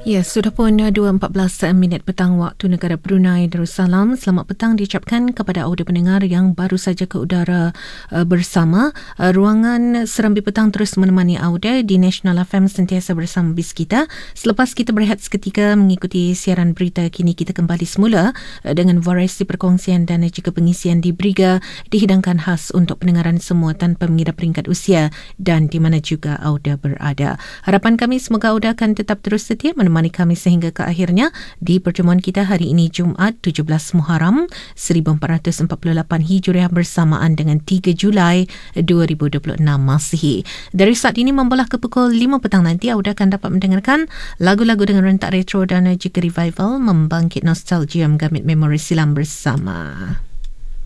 Ya, sudah pun 2.14 minit petang waktu negara Brunei Darussalam. Selamat petang diucapkan kepada audio pendengar yang baru saja ke udara bersama. Ruangan Serambi Petang terus menemani audio di National FM sentiasa bersama bis kita. Selepas kita berehat seketika mengikuti siaran berita, kini kita kembali semula dengan variasi perkongsian dan juga pengisian di Briga dihidangkan khas untuk pendengaran semua tanpa mengira peringkat usia dan di mana juga audio berada. Harapan kami semoga audio akan tetap terus setia menemani kami sehingga ke akhirnya di pertemuan kita hari ini Jumaat 17 Muharram 1448 Hijriah bersamaan dengan 3 Julai 2026 Masihi. Dari saat ini membelah ke pukul 5 petang nanti, Auda akan dapat mendengarkan lagu-lagu dengan rentak retro dan juga revival membangkit nostalgia menggamit memori silam bersama.